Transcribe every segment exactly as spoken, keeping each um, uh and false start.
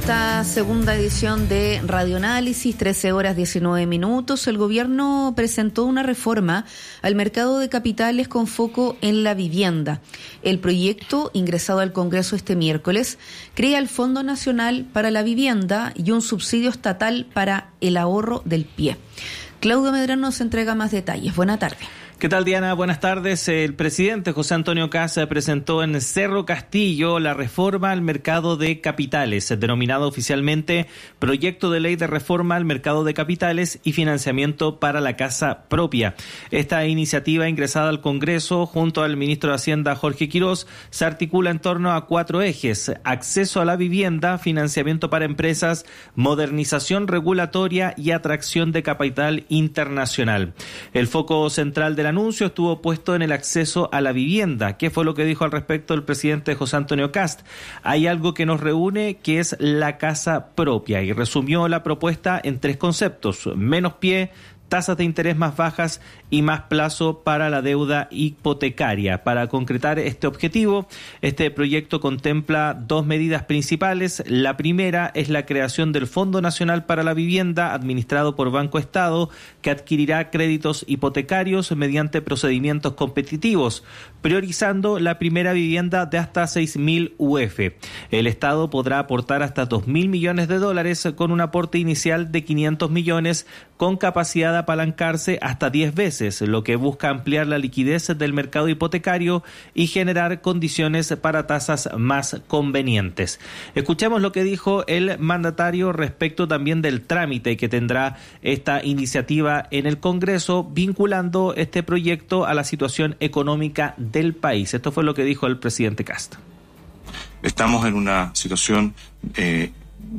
Esta segunda edición de Radioanálisis, trece horas diecinueve minutos, el gobierno presentó una reforma al mercado de capitales con foco en la vivienda. El proyecto, ingresado al Congreso este miércoles, crea el Fondo Nacional para la Vivienda y un subsidio estatal para el ahorro del pie. Claudio Medrano nos entrega más detalles. Buena tarde. ¿Qué tal, Diana? Buenas tardes. El presidente José Antonio Kast presentó en Cerro Castillo la reforma al mercado de capitales, denominado oficialmente Proyecto de Ley de Reforma al Mercado de Capitales y Financiamiento para la Casa Propia. Esta iniciativa, ingresada al Congreso junto al ministro de Hacienda Jorge Quirós, se articula en torno a cuatro ejes: acceso a la vivienda, financiamiento para empresas, modernización regulatoria y atracción de capital internacional. El foco central de la anuncio estuvo puesto en el acceso a la vivienda. ¿Qué fue lo que dijo al respecto el presidente José Antonio Kast? Hay algo que nos reúne, que es la casa propia, y resumió la propuesta en tres conceptos: menos pie, tasas de interés más bajas y más plazo para la deuda hipotecaria. Para concretar este objetivo, este proyecto contempla dos medidas principales. La primera es la creación del Fondo Nacional para la Vivienda, administrado por Banco Estado, que adquirirá créditos hipotecarios mediante procedimientos competitivos, priorizando la primera vivienda de hasta seis mil U F. El Estado podrá aportar hasta dos mil millones de dólares con un aporte inicial de quinientos millones, con capacidad de apalancarse hasta diez veces, lo que busca ampliar la liquidez del mercado hipotecario y generar condiciones para tasas más convenientes. Escuchemos lo que dijo el mandatario respecto también del trámite que tendrá esta iniciativa en el Congreso, vinculando este proyecto a la situación económica del país. Esto fue lo que dijo el presidente Kast. Estamos en una situación eh,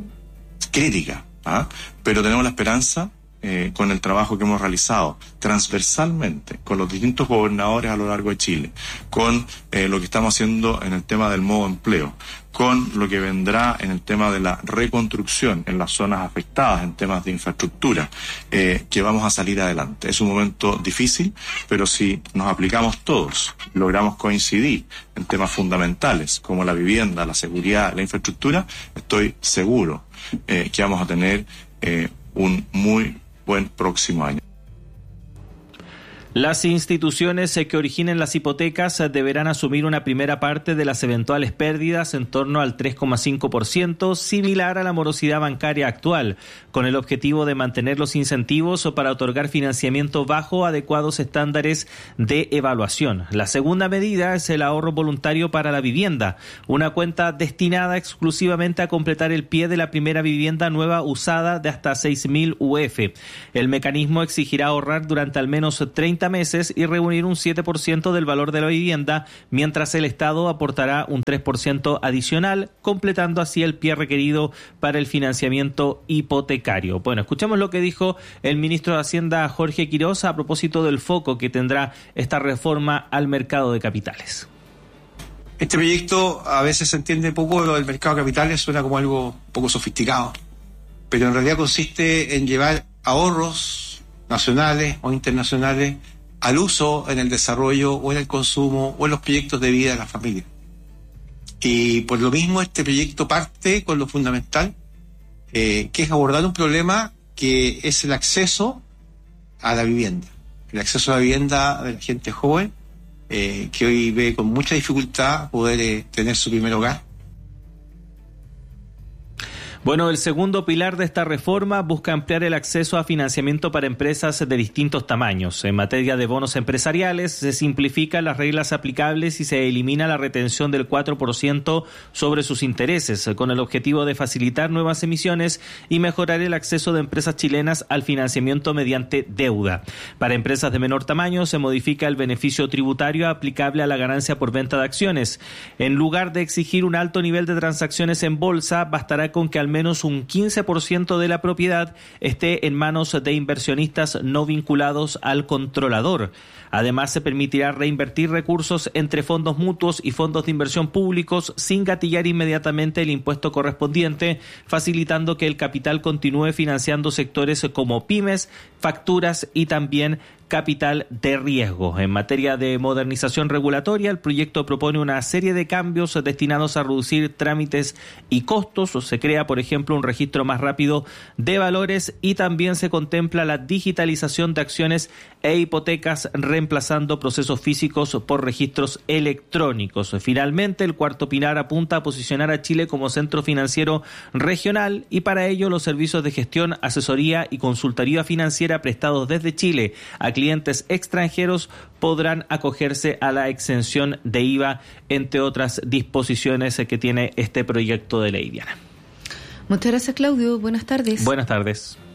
crítica, ¿ah? pero tenemos la esperanza, Eh, con el trabajo que hemos realizado transversalmente con los distintos gobernadores a lo largo de Chile, con eh, lo que estamos haciendo en el tema del modo empleo, con lo que vendrá en el tema de la reconstrucción en las zonas afectadas, en temas de infraestructura, eh, que vamos a salir adelante. Es un momento difícil, pero si nos aplicamos todos, logramos coincidir en temas fundamentales como la vivienda, la seguridad, la infraestructura, estoy seguro eh, que vamos a tener eh, un muy buen próximo año. Las instituciones que originen las hipotecas deberán asumir una primera parte de las eventuales pérdidas, en torno al tres coma cinco por ciento, similar a la morosidad bancaria actual, con el objetivo de mantener los incentivos para otorgar financiamiento bajo adecuados estándares de evaluación. La segunda medida es el ahorro voluntario para la vivienda, una cuenta destinada exclusivamente a completar el pie de la primera vivienda nueva usada de hasta seis mil U F. El mecanismo exigirá ahorrar durante al menos treinta meses y reunir un siete por ciento del valor de la vivienda, mientras el Estado aportará un tres por ciento adicional, completando así el pie requerido para el financiamiento hipotecario. Bueno, escuchemos lo que dijo el ministro de Hacienda Jorge Quirós a propósito del foco que tendrá esta reforma al mercado de capitales. Este proyecto a veces se entiende poco, lo del mercado de capitales suena como algo poco sofisticado, pero en realidad consiste en llevar ahorros nacionales o internacionales al uso en el desarrollo o en el consumo o en los proyectos de vida de la familia. Y por lo mismo este proyecto parte con lo fundamental, eh, que es abordar un problema que es el acceso a la vivienda. El acceso a la vivienda de la gente joven, eh, que hoy ve con mucha dificultad poder eh, tener su primer hogar. Bueno, el segundo pilar de esta reforma busca ampliar el acceso a financiamiento para empresas de distintos tamaños. En materia de bonos empresariales, se simplifican las reglas aplicables y se elimina la retención del cuatro por ciento sobre sus intereses, con el objetivo de facilitar nuevas emisiones y mejorar el acceso de empresas chilenas al financiamiento mediante deuda. Para empresas de menor tamaño, se modifica el beneficio tributario aplicable a la ganancia por venta de acciones. En lugar de exigir un alto nivel de transacciones en bolsa, bastará con que al menos un quince por ciento de la propiedad esté en manos de inversionistas no vinculados al controlador. Además, se permitirá reinvertir recursos entre fondos mutuos y fondos de inversión públicos sin gatillar inmediatamente el impuesto correspondiente, facilitando que el capital continúe financiando sectores como pymes, facturas y también capital de riesgo. En materia de modernización regulatoria, el proyecto propone una serie de cambios destinados a reducir trámites y costos. Se crea, por ejemplo, un registro más rápido de valores y también se contempla la digitalización de acciones e hipotecas, reemplazando procesos físicos por registros electrónicos. Finalmente, el cuarto pilar apunta a posicionar a Chile como centro financiero regional y para ello los servicios de gestión, asesoría y consultoría financiera prestados desde Chile a clientes extranjeros podrán acogerse a la exención de I V A, entre otras disposiciones que tiene este proyecto de ley, Diana. Muchas gracias, Claudio. Buenas tardes. Buenas tardes.